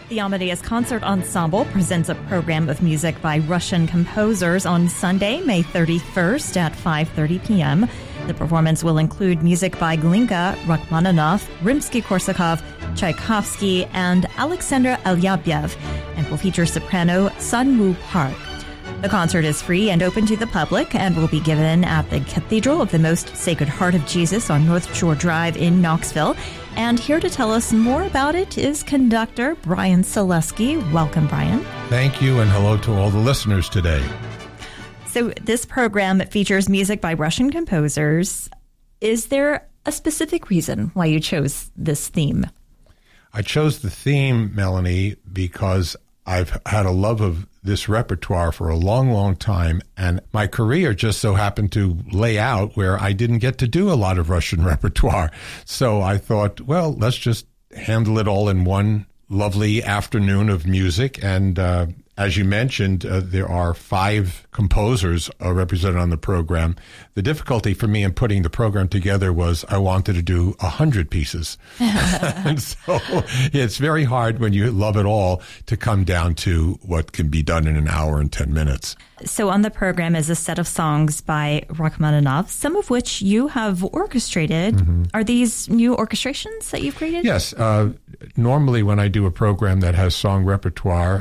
The Amadeus Concert Ensemble presents a program of music by Russian composers on Sunday, May 31st at 5:30 p.m. The performance will include music by Glinka, Rachmaninoff, Rimsky-Korsakov, Tchaikovsky, and Alexander Alyabyev, and will feature soprano Sunwoo Park. The concert is free and open to the public and will be given at the Cathedral of the Most Sacred Heart of Jesus on North Shore Drive in Knoxville. And here to tell us more about it is conductor Brian Selesky. Welcome, Brian. Thank you, and hello to all the listeners today. So this program features music by Russian composers. Is there a specific reason why you chose this theme? I chose the theme, Melanie, because I've had a love of this repertoire for a long, long time, and my career just so happened to lay out where I didn't get to do a lot of Russian repertoire. So I thought, well, let's just handle it all in one lovely afternoon of music. And as you mentioned, there are 5 composers represented on the program. The difficulty for me in putting the program together was I wanted to do 100 pieces. And so it's very hard when you love it all to come down to what can be done in an hour and 10 minutes. So on the program is a set of songs by Rachmaninoff, some of which you have orchestrated. Mm-hmm. Are these new orchestrations that you've created? Yes. Normally when I do a program that has song repertoire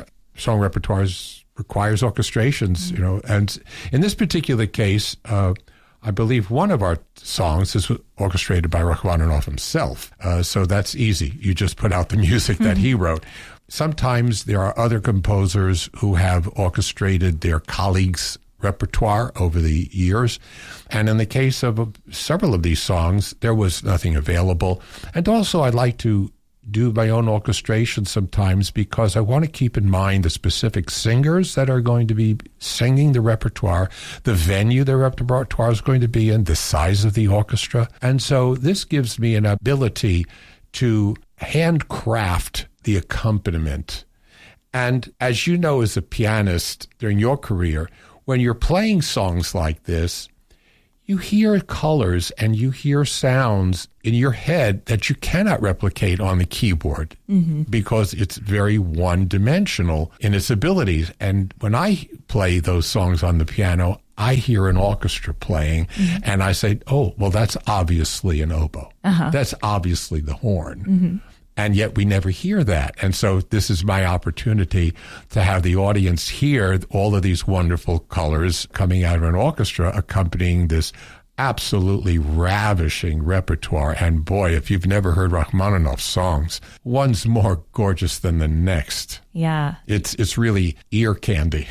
requires orchestrations, you know, and in this particular case, I believe one of our songs is orchestrated by Rachmaninoff himself. So that's easy. You just put out the music that he wrote. Sometimes there are other composers who have orchestrated their colleagues' repertoire over the years. And in the case of several of these songs, there was nothing available. And also I'd like to do my own orchestration sometimes because I want to keep in mind the specific singers that are going to be singing the repertoire, the venue the repertoire is going to be in, the size of the orchestra. And so this gives me an ability to handcraft the accompaniment. And as you know, as a pianist during your career, when you're playing songs like this, you hear colors and you hear sounds in your head that you cannot replicate on the keyboard because it's very one-dimensional in its abilities. And when I play those songs on the piano, I hear an orchestra playing and I say, oh, well, that's obviously an oboe. That's obviously the horn. And yet we never hear that. And so this is my opportunity to have the audience hear all of these wonderful colors coming out of an orchestra accompanying this absolutely ravishing repertoire. And boy, if you've never heard Rachmaninoff's songs, one's more gorgeous than the next. Yeah. It's really ear candy.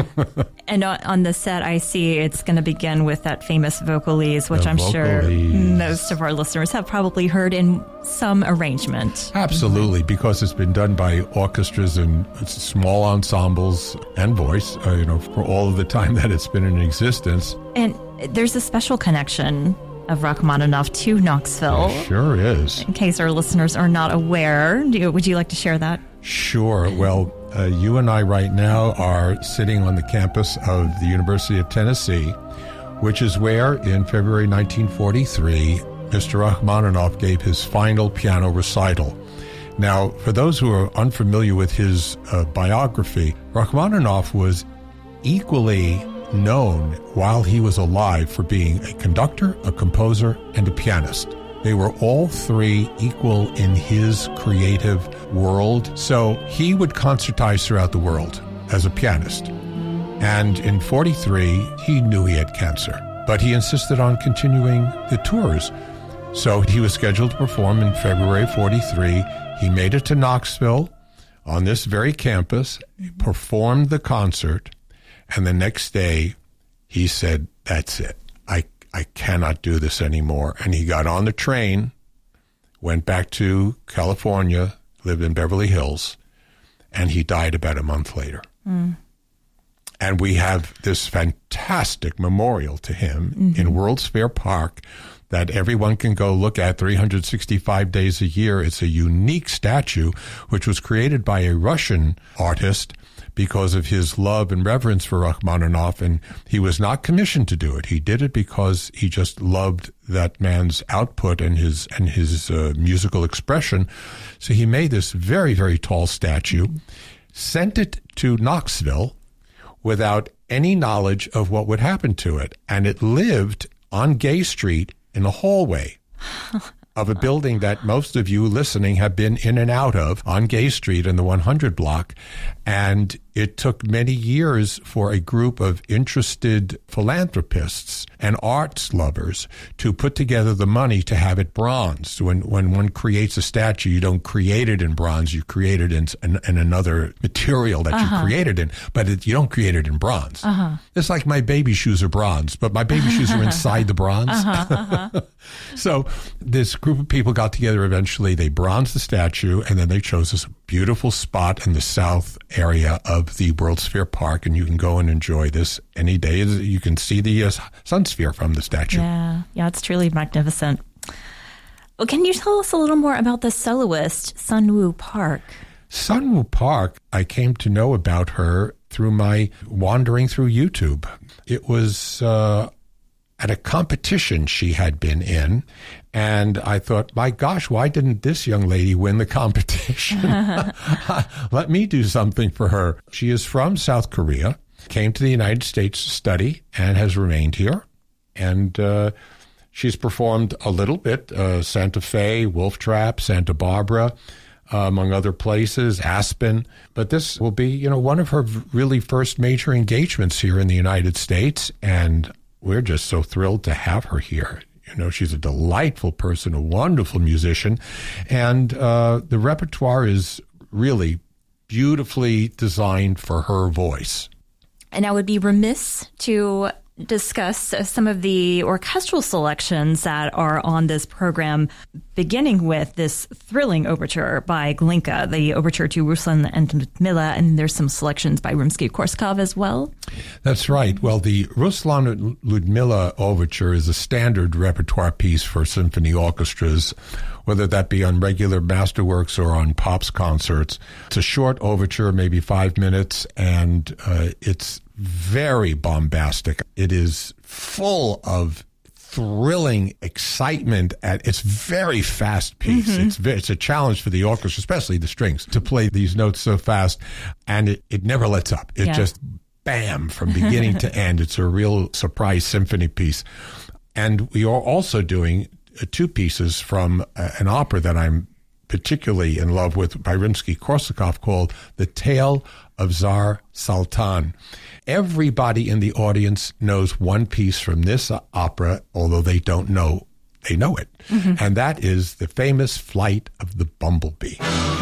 And on the set, I see it's going to begin with that famous vocalese, which I'm sure most of our listeners have probably heard in some arrangement. Absolutely, because it's been done by orchestras and small ensembles and voice, for all of the time that it's been in existence. And there's a special connection of Rachmaninoff to Knoxville. There sure is. In case our listeners are not aware, would you like to share that? Sure. Well, you and I right now are sitting on the campus of the University of Tennessee, which is where, in February 1943, Mr. Rachmaninoff gave his final piano recital. Now, for those who are unfamiliar with his biography, Rachmaninoff was equally known while he was alive for being a conductor, a composer, and a pianist. They were all 3 equal in his creative world. So he would concertize throughout the world as a pianist. And in 43, he knew he had cancer, but he insisted on continuing the tours. So he was scheduled to perform in February 43. He made it to Knoxville on this very campus, performed the concert, and the next day he said, that's it. I cannot do this anymore. And he got on the train, went back to California, lived in Beverly Hills, and he died about a month later. And we have this fantastic memorial to him in World's Fair Park that everyone can go look at 365 days a year. It's a unique statue, which was created by a Russian artist because of his love and reverence for Rachmaninoff, and he was not commissioned to do it. He did it because he just loved that man's output and his musical expression. So he made this very, very tall statue, sent it to Knoxville without any knowledge of what would happen to it, and it lived on Gay Street in the hallway of a building that most of you listening have been in and out of on Gay Street in the 100 block. And it took many years for a group of interested philanthropists and arts lovers to put together the money to have it bronzed. When one creates a statue, you don't create it in bronze, you create it in another material that you created in, but you don't create it in bronze. It's like my baby shoes are bronze, but my baby shoes are inside the bronze. So this group of people got together eventually, they bronzed the statue, and then they chose this beautiful spot in the south area of the World Sphere Park, and you can go and enjoy this any day. You can see the Sun Sphere from the statue. Yeah, it's truly magnificent. Well, can you tell us a little more about the soloist, Sunwoo Park? Sunwoo Park, I came to know about her through my wandering through YouTube. It was at a competition she had been in, and I thought, my gosh, why didn't this young lady win the competition? Let me do something for her. She is from South Korea, came to the United States to study, and has remained here. And she's performed a little bit, Santa Fe, Wolf Trap, Santa Barbara, among other places, Aspen. But this will be, one of her really first major engagements here in the United States, and we're just so thrilled to have her here. She's a delightful person, a wonderful musician, and the repertoire is really beautifully designed for her voice. And I would be remiss to discuss some of the orchestral selections that are on this program, beginning with this thrilling overture by Glinka, the overture to Ruslan and Ludmilla, and there's some selections by Rimsky-Korsakov as well. That's right. Well, the Ruslan and Ludmilla overture is a standard repertoire piece for symphony orchestras, whether that be on regular masterworks or on Pops concerts. It's a short overture, maybe 5 minutes, and it's very bombastic. It is full of thrilling excitement. It's very fast piece. It's a challenge for the orchestra, especially the strings, to play these notes so fast, and it never lets up. It just bam from beginning to end. It's a real surprise symphony piece. And we are also doing 2 pieces from an opera that I'm particularly in love with by Rimsky-Korsakov called The Tale of Tsar Sultan. Everybody in the audience knows one piece from this opera, although they don't know they know it. And that is the famous Flight of the Bumblebee.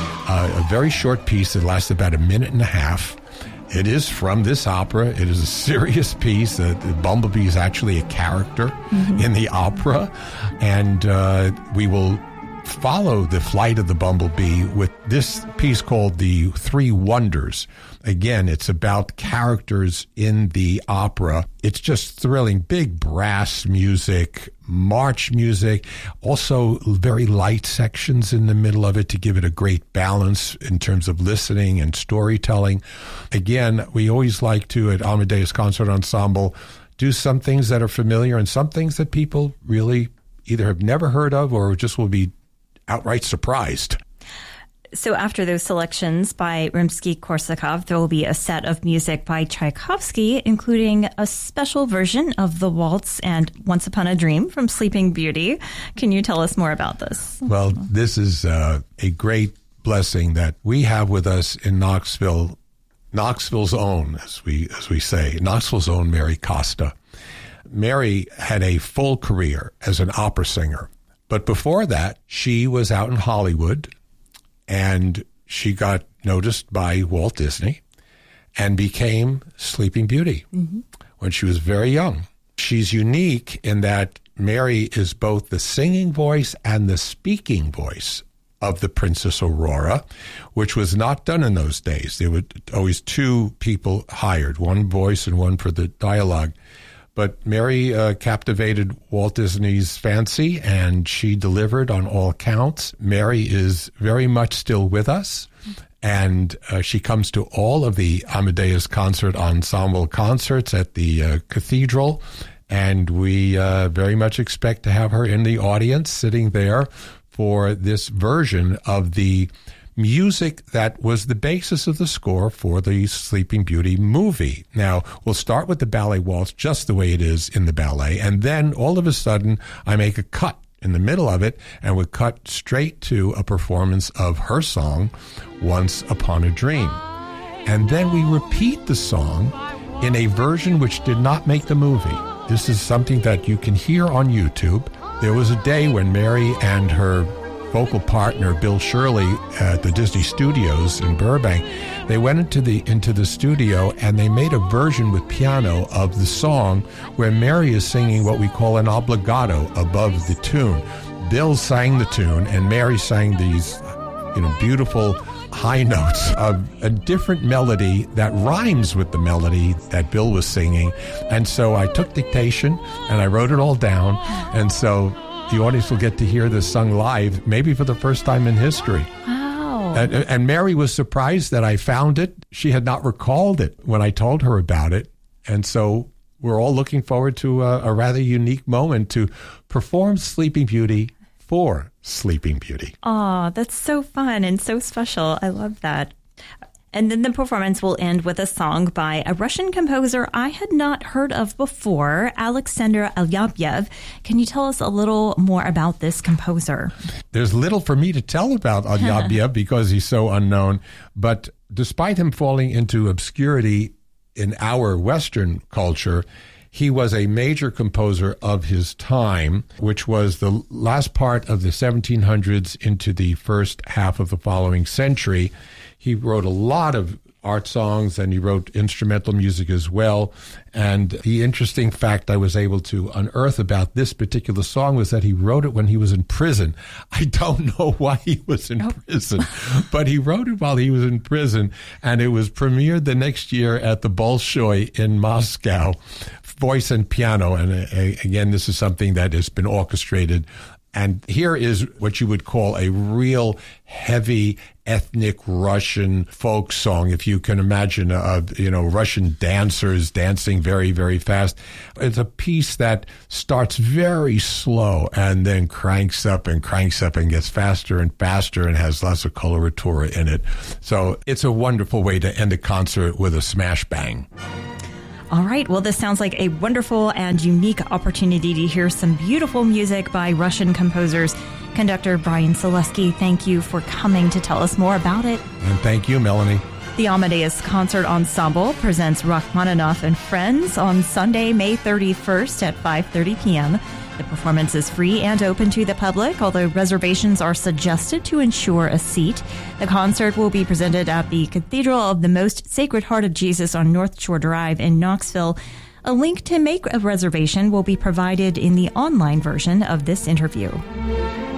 A very short piece that lasts about a minute and a half. It is from this opera. It is a serious piece. The Bumblebee is actually a character in the opera. And we will follow the Flight of the Bumblebee with this piece called The Three Wonders. Again, it's about characters in the opera. It's just thrilling. Big brass music, march music, also very light sections in the middle of it to give it a great balance in terms of listening and storytelling. Again, we always like to, at Amadeus Concert Ensemble, do some things that are familiar and some things that people really either have never heard of or just will be outright surprised. So after those selections by Rimsky-Korsakov, there will be a set of music by Tchaikovsky, including a special version of the waltz and Once Upon a Dream from Sleeping Beauty. Can you tell us more about this? Well, this is a great blessing that we have with us in Knoxville, Knoxville's own, as we say, Knoxville's own Mary Costa. Mary had a full career as an opera singer. But before that, she was out in Hollywood, and she got noticed by Walt Disney and became Sleeping Beauty when she was very young. She's unique in that Mary is both the singing voice and the speaking voice of the Princess Aurora, which was not done in those days. There were always 2 people hired, one voice and one for the dialogue. But Mary captivated Walt Disney's fancy, and she delivered on all counts. Mary is very much still with us, and she comes to all of the Amadeus Concert Ensemble concerts at the cathedral, and we very much expect to have her in the audience sitting there for this version of the music that was the basis of the score for the Sleeping Beauty movie. Now, we'll start with the ballet waltz just the way it is in the ballet, and then all of a sudden I make a cut in the middle of it, and we cut straight to a performance of her song, Once Upon a Dream. And then we repeat the song in a version which did not make the movie. This is something that you can hear on YouTube. There was a day when Mary and her vocal partner Bill Shirley at the Disney Studios in Burbank, they went into the studio and they made a version with piano of the song where Mary is singing what we call an obligato above the tune. Bill sang the tune and Mary sang these, beautiful high notes of a different melody that rhymes with the melody that Bill was singing. And so I took dictation and I wrote it all down. And so the audience will get to hear this sung live, maybe for the first time in history. Wow. And Mary was surprised that I found it. She had not recalled it when I told her about it. And so we're all looking forward to a rather unique moment to perform Sleeping Beauty for Sleeping Beauty. Oh, that's so fun and so special. I love that. And then the performance will end with a song by a Russian composer I had not heard of before, Alexander Alyabyev. Can you tell us a little more about this composer? There's little for me to tell about Alyabyev because he's so unknown. But despite him falling into obscurity in our Western culture, he was a major composer of his time, which was the last part of the 1700s into the first half of the following century. He wrote a lot of art songs and he wrote instrumental music as well. And the interesting fact I was able to unearth about this particular song was that he wrote it when he was in prison. I don't know why he was in prison, but he wrote it while he was in prison, and it was premiered the next year at the Bolshoi in Moscow, voice and piano. And again, this is something that has been orchestrated. And here is what you would call a real heavy ethnic Russian folk song. If you can imagine, Russian dancers dancing very, very fast. It's a piece that starts very slow and then cranks up and gets faster and faster and has lots of coloratura in it. So it's a wonderful way to end a concert with a smash bang. All right. Well, this sounds like a wonderful and unique opportunity to hear some beautiful music by Russian composers. Conductor Brian Selesky, thank you for coming to tell us more about it. And thank you, Melanie. The Amadeus Concert Ensemble presents Rachmaninoff and Friends on Sunday, May 31st at 5:30 p.m. The performance is free and open to the public, although reservations are suggested to ensure a seat. The concert will be presented at the Cathedral of the Most Sacred Heart of Jesus on North Shore Drive in Knoxville. A link to make a reservation will be provided in the online version of this interview.